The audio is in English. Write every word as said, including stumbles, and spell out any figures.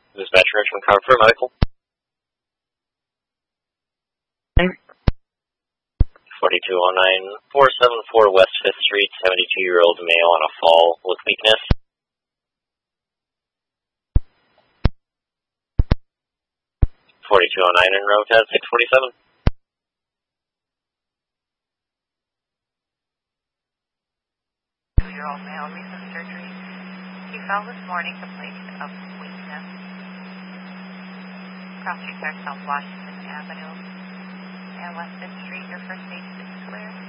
Dispatcher Richmond Car for medical. forty-two oh nine, four seventy-four West fifth Street, seventy-two-year-old male on a fall with weakness. forty-two oh nine en route at six forty-seven. Two-year-old male, recent surgery. He fell this morning complaining of weakness. Cross Street South Washington Avenue and West fifth Street. Your first aid is clear.